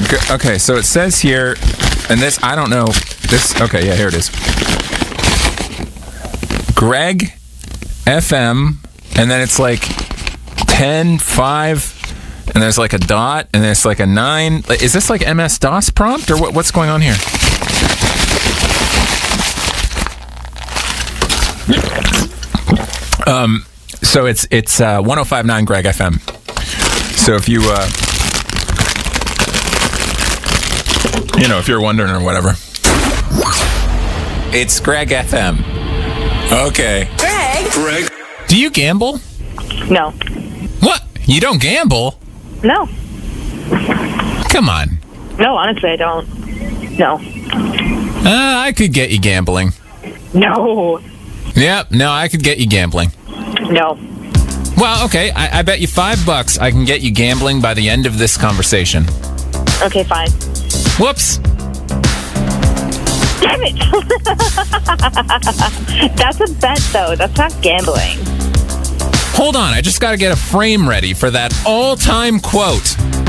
Okay, so it says here, and this, I don't know. This, okay, yeah, here it is. Greg FM, and then it's like 10, 5, and there's like a dot, and there's like a 9. Is this like MS-DOS prompt, or what's going on here? So it's 105.9 Greg FM. So if you if you're wondering or whatever, it's Greg FM. Okay. Greg. Do you gamble? No. What? You don't gamble? No. Come on. No, honestly, I don't. No. I could get you gambling. No. Yep, no, I could get you gambling. No. Well, okay, I bet you $5 I can get you gambling by the end of this conversation. Okay, fine. Whoops. Damn it! That's a bet, though. That's not gambling. Hold on, I just got to get a frame ready for that all-time quote.